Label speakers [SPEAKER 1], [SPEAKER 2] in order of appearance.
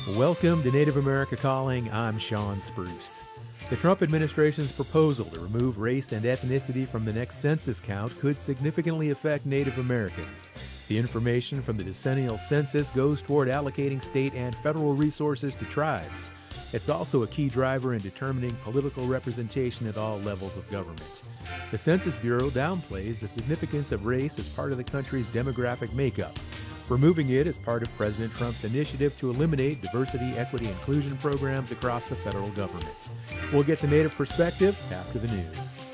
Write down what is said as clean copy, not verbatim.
[SPEAKER 1] Welcome to Native America Calling. I'm Sean Spruce. The Trump administration's proposal to remove race and ethnicity from the next census count could significantly affect Native Americans. The information from the decennial census goes toward allocating state and federal resources to tribes. It's also a key driver in determining political representation at all levels of government. The Census Bureau downplays the significance of race as part of the country's demographic makeup, removing it as part of President Trump's initiative to eliminate diversity, equity, inclusion programs across the federal government. We'll get the Native perspective after the news.